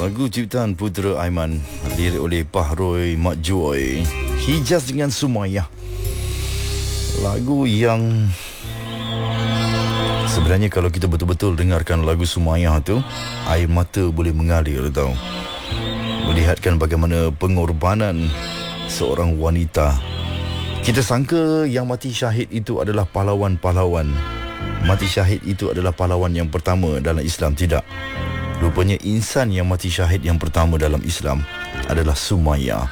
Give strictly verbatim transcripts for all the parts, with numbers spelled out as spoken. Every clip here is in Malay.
Lagu ciptaan Putera Aiman, lirik oleh Pahroy Mak Joy, Hijaz dengan Sumayyah. Lagu yang sebenarnya kalau kita betul-betul dengarkan lagu Sumayyah tu, air mata boleh mengalir tau. Melihatkan bagaimana pengorbanan seorang wanita. Kita sangka yang mati syahid itu adalah pahlawan-pahlawan. Mati syahid itu adalah pahlawan yang pertama dalam Islam. Tidak. Rupanya insan yang mati syahid yang pertama dalam Islam adalah Sumayyah.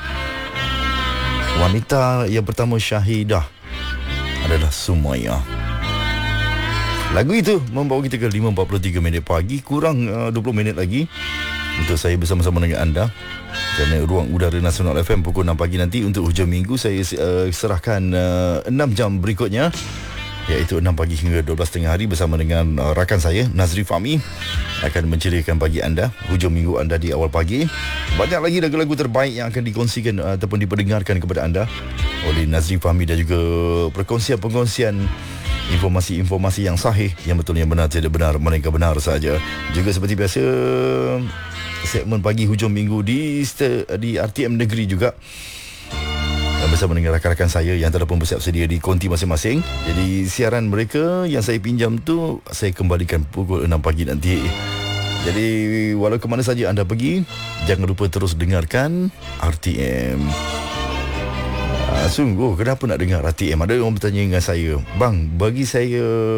Wanita yang pertama syahidah adalah Sumayyah. Lagu itu membawa kita ke lima empat puluh tiga minit pagi. Kurang uh, dua puluh minit lagi untuk saya bersama-sama dengan anda. Kerana Ruang Udara Nasional F M pukul enam pagi nanti untuk hujung minggu saya uh, serahkan uh, enam jam berikutnya, iaitu enam pagi hingga dua belas tiga puluh hari bersama dengan uh, rakan saya Nazri Fahmi akan menceriakan bagi anda hujung minggu anda di awal pagi. Banyak lagi lagu-lagu terbaik yang akan dikongsikan uh, ataupun diperdengarkan kepada anda oleh Nazri Fahmi, dan juga perkongsian-perkongsian informasi-informasi yang sahih, yang betul, yang benar, tidak benar, melainkan benar saja. Juga seperti biasa segmen pagi hujung minggu di di R T M Negeri juga bersama dengan rakan-rakan saya yang telah pun bersiap sedia di konti masing-masing. Jadi siaran mereka yang saya pinjam tu saya kembalikan pukul enam pagi nanti. Jadi walau ke mana saja anda pergi, jangan lupa terus dengarkan R T M. Uh, sungguh kenapa nak dengar R T M? Ada orang bertanya dengan saya, bang, bagi saya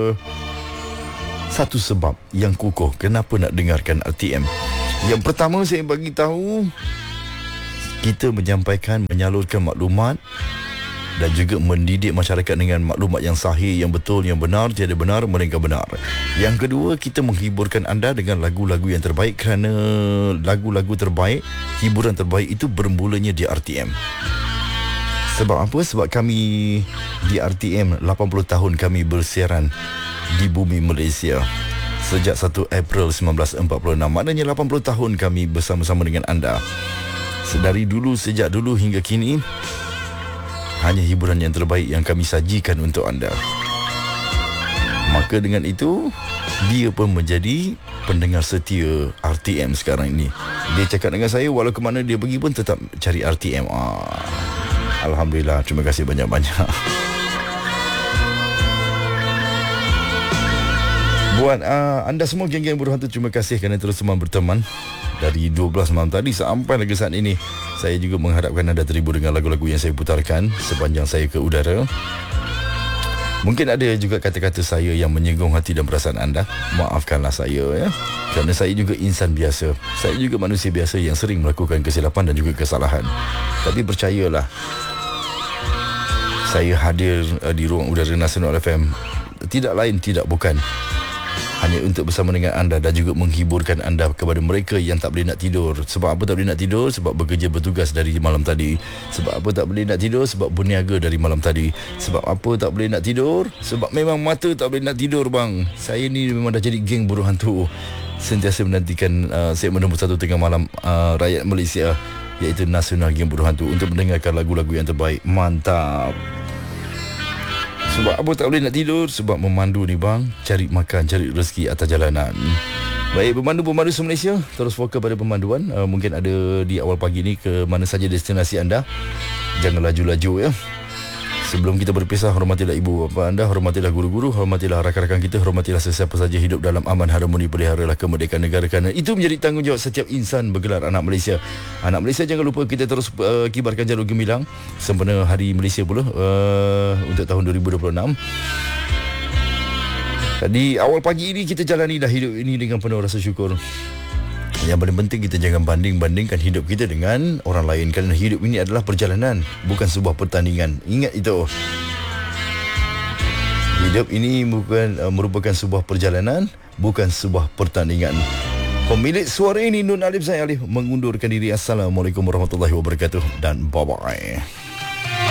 satu sebab yang kukuh kenapa nak dengarkan R T M. Yang pertama saya bagi tahu, kita menyampaikan, menyalurkan maklumat dan juga mendidik masyarakat dengan maklumat yang sahih, yang betul, yang benar, tiada benar, melainkan benar. Yang kedua, kita menghiburkan anda dengan lagu-lagu yang terbaik, kerana lagu-lagu terbaik, hiburan terbaik itu bermulanya di R T M. Sebab apa? Sebab kami di R T M lapan puluh tahun kami bersiaran di bumi Malaysia. Sejak satu April seribu sembilan ratus empat puluh enam. Maknanya lapan puluh tahun kami bersama-sama dengan anda. Sedari dulu, sejak dulu hingga kini, hanya hiburan yang terbaik yang kami sajikan untuk anda. Maka dengan itu, dia pun menjadi pendengar setia R T M sekarang ini. Dia cakap dengan saya, walau ke mana dia pergi pun tetap cari R T M. ah, Alhamdulillah, terima kasih banyak-banyak. Buat uh, anda semua geng-geng buruh hantu, terima kasih kerana terus semua berteman dari dua belas malam tadi sampai lagi saat ini. Saya juga mengharapkan anda terhibur dengan lagu-lagu yang saya putarkan sepanjang saya ke udara. Mungkin ada juga kata-kata saya yang menyinggung hati dan perasaan anda. Maafkanlah saya ya. Kerana saya juga insan biasa. Saya juga manusia biasa yang sering melakukan kesilapan dan juga kesalahan. Tapi percayalah, saya hadir uh, di Ruang Udara Nasional F M tidak lain, tidak bukan, hanya untuk bersama dengan anda dan juga menghiburkan anda kepada mereka yang tak boleh nak tidur. Sebab apa tak boleh nak tidur? Sebab bekerja bertugas dari malam tadi. Sebab apa tak boleh nak tidur? Sebab berniaga dari malam tadi. Sebab apa tak boleh nak tidur? Sebab memang mata tak boleh nak tidur, bang. Saya ni memang dah jadi geng buruh hantu. Sentiasa menantikan uh, segmen nombor satu tengah malam uh, rakyat Malaysia, iaitu Nasional Geng Buruh Hantu, untuk mendengarkan lagu-lagu yang terbaik. Mantap. Sebab apa tak boleh nak tidur? Sebab memandu ni, bang, cari makan, cari rezeki atas jalanan. Baik, pemandu-pemandu se-Malaysia, terus fokus pada pemanduan. uh, Mungkin ada di awal pagi ni ke mana saja destinasi anda. Jangan laju-laju ya. Sebelum kita berpisah, hormatilah ibu bapa anda, hormatilah guru-guru, hormatilah rakan-rakan kita, hormatilah sesiapa saja hidup dalam aman, harmoni, peliharalah kemerdekaan negara, kerana itu menjadi tanggungjawab setiap insan bergelar anak Malaysia. Anak Malaysia, jangan lupa kita terus uh, kibarkan jarum gemilang sempena Hari Malaysia pula uh, untuk tahun dua ribu dua puluh enam. Di awal pagi ini kita jalani dah hidup ini dengan penuh rasa syukur. Yang paling penting, kita jangan banding-bandingkan hidup kita dengan orang lain, kerana hidup ini adalah perjalanan, bukan sebuah pertandingan. Ingat itu. Hidup ini bukan uh, merupakan sebuah perjalanan, bukan sebuah pertandingan. Pemilik suara ini Nun Alif, saya Alif, mengundurkan diri. Assalamualaikum warahmatullahi wabarakatuh dan bye-bye.